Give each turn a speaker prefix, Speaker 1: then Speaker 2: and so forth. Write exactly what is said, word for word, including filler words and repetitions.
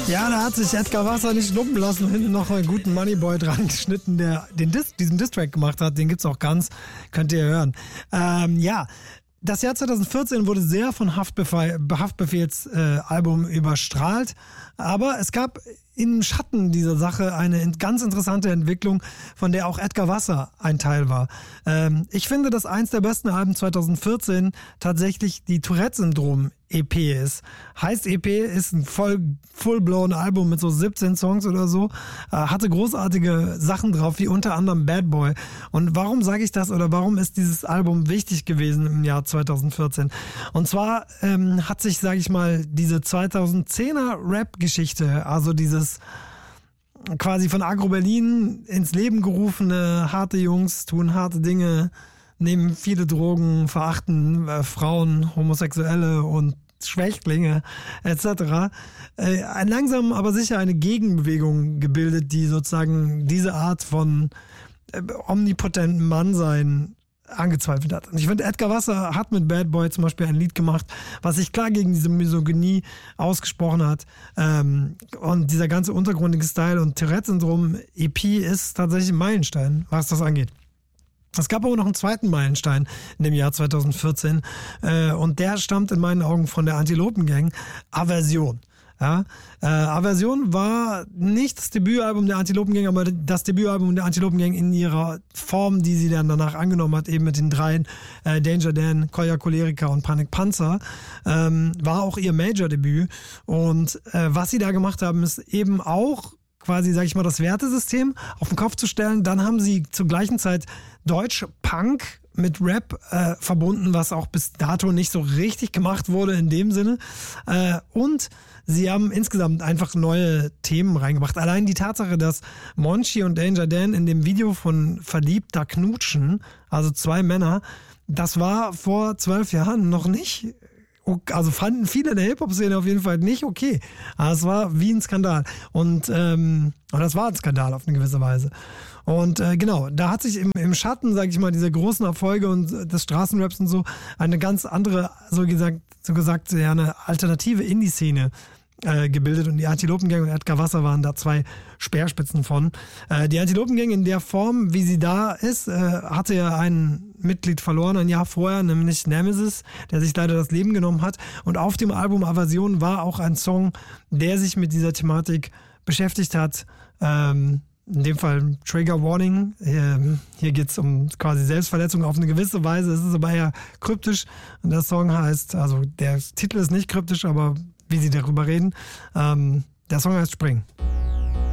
Speaker 1: Ja, da hat sich Edgar Wasser nicht lumpen lassen und hinten noch einen guten Moneyboy dran geschnitten, der den Dis- diesen Distrack gemacht hat. Den gibt's auch ganz, könnt ihr hören. Ähm, ja, das Jahr zwanzig vierzehn wurde sehr von Haftbefehl, Haftbefehls äh, Album überstrahlt, aber es gab im Schatten dieser Sache eine ganz interessante Entwicklung, von der auch Edgar Wasser ein Teil war. Ähm, ich finde, dass eins der besten Alben zwanzig vierzehn tatsächlich die Tourette-Syndrom-E P ist. Heißt E P, ist ein voll full-blown Album mit so siebzehn Songs oder so, äh, hatte großartige Sachen drauf, wie unter anderem Bad Boy. Und warum sage ich das oder warum ist dieses Album wichtig gewesen im Jahr zwanzig vierzehn? Und zwar ähm, hat sich, sage ich mal, diese zweitausendzehner Rap-Geschichte, also dieses quasi von Agro Berlin ins Leben gerufene harte Jungs tun harte Dinge, nehmen viele Drogen, verachten äh, Frauen, Homosexuelle und Schwächlinge et cetera. Äh, langsam aber sicher eine Gegenbewegung gebildet, die sozusagen diese Art von äh, omnipotenten Mannsein angezweifelt hat. Und ich finde, Edgar Wasser hat mit Bad Boy zum Beispiel ein Lied gemacht, was sich klar gegen diese Misogynie ausgesprochen hat. Ähm, und dieser ganze untergründige Style und Tourette-Syndrom-E P ist tatsächlich ein Meilenstein, was das angeht. Es gab aber noch einen zweiten Meilenstein in dem Jahr zwanzig vierzehn äh, und der stammt in meinen Augen von der Antilopen-Gang, Aversion. Ja, äh, Aversion war nicht das Debütalbum der Antilopen-Gang, aber das Debütalbum der Antilopen-Gang in ihrer Form, die sie dann danach angenommen hat, eben mit den dreien, äh, Danger Dan, Kolja Choleriker und Panik Panzer, ähm, war auch ihr Major-Debüt. Und äh, was sie da gemacht haben, ist eben auch quasi, sag ich mal, das Wertesystem auf den Kopf zu stellen. Dann haben sie zur gleichen Zeit Deutsch-Punk mit Rap äh, verbunden, was auch bis dato nicht so richtig gemacht wurde in dem Sinne. Äh, und sie haben insgesamt einfach neue Themen reingebracht. Allein die Tatsache, dass Monchi und Danger Dan in dem Video von Verliebter knutschen, also zwei Männer, das war vor zwölf Jahren noch nicht, also fanden viele in der Hip-Hop-Szene auf jeden Fall nicht okay. Aber es war wie ein Skandal. Und, ähm, und das war ein Skandal auf eine gewisse Weise. Und äh, genau, da hat sich im, im Schatten, sag ich mal, dieser großen Erfolge und des Straßenraps und so eine ganz andere, so gesagt, so gesagt, ja, eine alternative Indie-Szene äh, gebildet. Und die Antilopen-Gang und Edgar Wasser waren da zwei Speerspitzen von. Äh, die Antilopen-Gang in der Form, wie sie da ist, äh, hatte ja ein Mitglied verloren, ein Jahr vorher, nämlich Nemesis, der sich leider das Leben genommen hat. Und auf dem Album Aversion war auch ein Song, der sich mit dieser Thematik beschäftigt hat. Ähm, in dem Fall Trigger Warning. Hier, hier geht es um quasi Selbstverletzung auf eine gewisse Weise. Es ist aber eher kryptisch. Und der Song heißt, also der Titel ist nicht kryptisch, aber wie sie darüber reden, ähm, der Song heißt Spring.